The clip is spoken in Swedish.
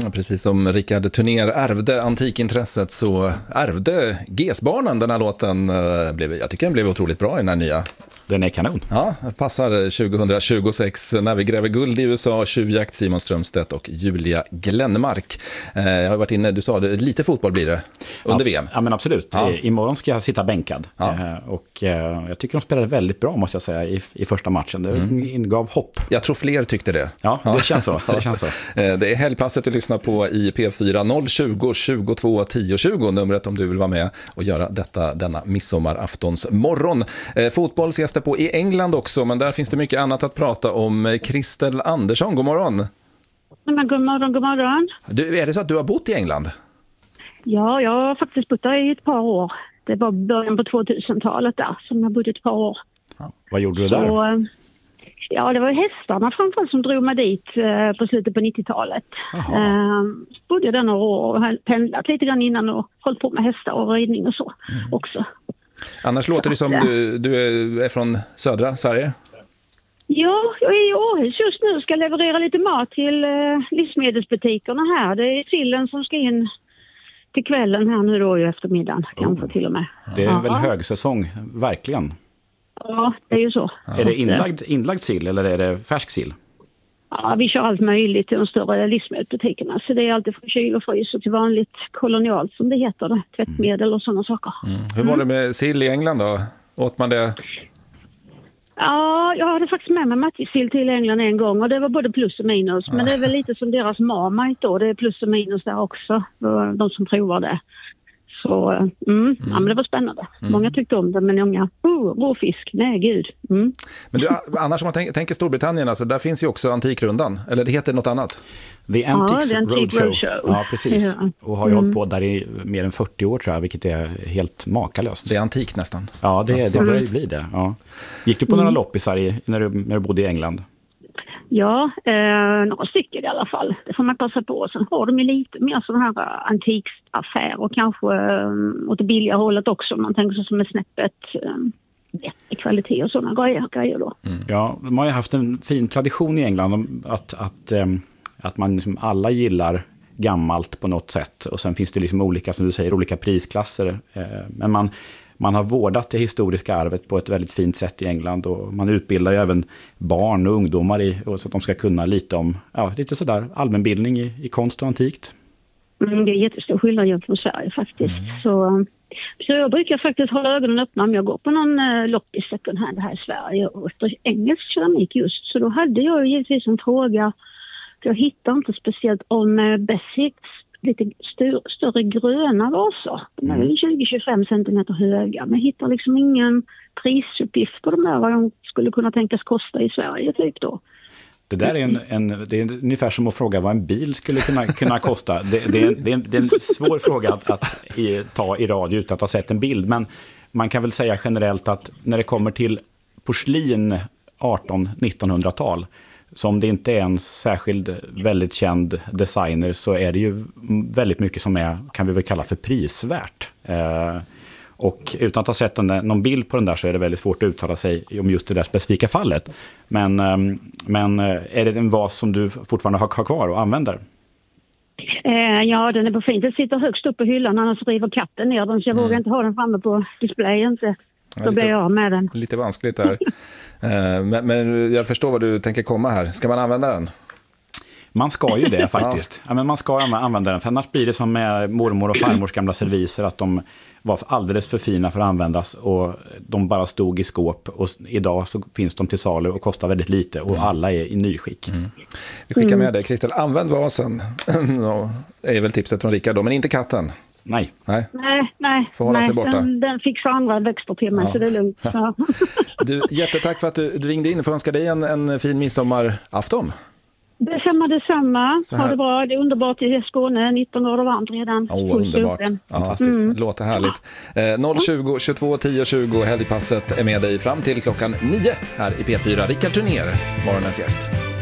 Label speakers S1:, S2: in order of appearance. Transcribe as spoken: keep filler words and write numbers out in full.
S1: Precis som Rickard Turner ärvde antikintresset så ärvde Gesbarnen den här låten. Blev, jag tycker den blev otroligt bra i den här nya.
S2: Den är kanon.
S1: Ja, passar tjugohundratjugosex när vi gräver guld i U S A, tjuvjakt Simon Strömstedt och Julia Glenmark. Eh, jag har varit inne, du sa det, lite fotboll blir det under
S2: ja,
S1: V M.
S2: Ja, men absolut. Ja. Imorgon ska jag sitta bänkad.
S1: Ja.
S2: Eh, och eh, jag tycker de spelade väldigt bra, måste jag säga, i, i första matchen. Det mm. ingav hopp.
S1: Jag tror fler tyckte det.
S2: Ja, det känns så. Det känns så.
S1: Eh, det är helgpasset att lyssna på i P fyra noll tjugo tjugotvå tio tjugo, numret om du vill vara med och göra detta denna midsommaraftons morgon. Eh, fotboll ses det på i England också, men där finns det mycket annat att prata om. Kristel Andersson, god morgon.
S3: Men god morgon, god morgon.
S1: Du, är det så att du har bott i England?
S3: Ja, jag har faktiskt bott där i ett par år. Det var början på tvåtusentalet där som jag bodde ett par år.
S2: Ja. Vad gjorde du där?
S3: Så, ja, det var hästarna framförallt som drog mig dit eh, på slutet på nittiotalet. Eh, bodde där några år och pendlat lite grann innan och hållit på med hästar och ridning och så mm. också.
S1: Annars låter det som du, du är från södra Sverige.
S3: Ja, jag är i Århus just nu och ska leverera lite mat till eh, livsmedelsbutikerna här. Det är sillen som ska in till kvällen här nu då i eftermiddagen, oh. kanske till och med.
S2: Det är
S3: ja.
S2: väl högsäsong, verkligen.
S3: Ja, det är ju så.
S2: Ja. Är det inlagd, inlagd sill eller är det färsk sill?
S3: Ja, vi kör allt möjligt till de större livsmedelsbutikerna. Så det är alltid från kyl och frys och till vanligt kolonialt som det heter. Det. Tvättmedel och sådana saker.
S1: Mm. Hur var det med sill i England då? Åt man det?
S3: Ja, jag hade faktiskt med mig matjessill till England en gång och det var både plus och minus. Ja. Men det är väl lite som deras Marmite då. Det är plus och minus där också, de som provar det. Så mm, mm. Ja, men det var spännande. Mm. Många tyckte om det, men många, oh, råfisk, nej gud. Mm.
S1: Men du, annars om man tänker, tänker Storbritannien, alltså, där finns ju också Antikrundan. Eller det heter något annat?
S2: The Antiques
S3: ja,
S2: Roadshow.
S3: Roadshow.
S2: Ja, precis. Ja. Och har ju
S3: mm.
S2: hållit på där i mer än fyrtio år tror jag, vilket är helt makalöst.
S1: Det är antik nästan.
S2: Ja, det, det börjar ju bli det. Ja. Gick du på mm. några loppisar i, när, du, när du bodde i England?
S3: Ja, eh, några stycken i alla fall. Det får man passa på. Sen har de ju lite mer sådana här antiksaffärer och kanske eh, åt det billiga hållet också. Man tänker så som är snäppet eh, kvalitet och sådana grejer, grejer då.
S2: Mm. Ja, de har ju haft en fin tradition i England att, att, eh, att man liksom alla gillar gammalt på något sätt. Och sen finns det liksom olika, som du säger, olika prisklasser. Eh, men man... Man har vårdat det historiska arvet på ett väldigt fint sätt i England och man utbildar ju även barn och ungdomar i, så att de ska kunna lite om, ja, lite sådär allmänbildning i, i konst och antikt.
S3: Mm, det är jättestor skillnad gentemot Sverige faktiskt. Mm. Så, så jag brukar faktiskt hålla ögonen öppna om jag går på någon uh, loppis second hand här i Sverige och efter engelsk keramik just. Så då hade jag ju givetvis en fråga, för jag hittar inte speciellt om uh, Bessics lite st- större gröna vaser. De är väl tjugo till tjugofem centimeter höga. Men jag hittar liksom ingen prisuppgift på de där vad de skulle kunna tänkas kosta i Sverige typ då.
S2: Det där är, en, en, det är ungefär som att fråga vad en bil skulle kunna, kunna kosta. Det, det, är en, det, är en, det är en svår fråga att, att i, ta i radio utan att ha sett en bild. Men man kan väl säga generellt att när det kommer till porslin artonhundra-nittonhundratal som det inte är en särskild väldigt känd designer så är det ju väldigt mycket som är, kan vi väl kalla för prisvärt. Eh, och utan att ha sett en, någon bild på den där så är det väldigt svårt att uttala sig om just det där specifika fallet. Men, eh, men är det en vas som du fortfarande har kvar och använder?
S3: Eh, ja, den är på fint. Den sitter högst upp på hyllan, annars river katten ner den så jag mm. vågar inte ha den framme på displayen. Så då ja, blir jag med den.
S1: Lite vanskligt där. men, men jag förstår vad du tänker komma här. Ska man använda den?
S2: Man ska ju det faktiskt. Ja, men man ska använda den. För annars blir det som med mormor och farmors gamla serviser att de var alldeles för fina för att användas och de bara stod i skåp. Och idag så finns de till salu och kostar väldigt lite och mm. alla är i nyskick. Mm.
S1: Vi skickar med dig, Kristel. Använd vasen. Det är väl tipset från Rickard då, men inte katten.
S2: Nej.
S1: Nej,
S3: nej. nej
S1: Får hålla
S3: nej,
S1: sig borta.
S3: Den, den fixar andra växter till mig, ja. Så det är lugnt. Ja.
S1: Du, jättetack för att du, du ringde in. Får önska dig en, en fin midsommarafton.
S3: Detsamma, detsamma. Ha det bra. Det är underbart i Skåne. nitton år och varmt redan.
S1: Åh, oh, underbart. Fantastiskt. Mm. Låter härligt. Eh, noll tjugo tjugotvå tio tjugo. Helgpasset är med dig fram till klockan nio här i P fyra. Rickard Turner, morgonens gäst.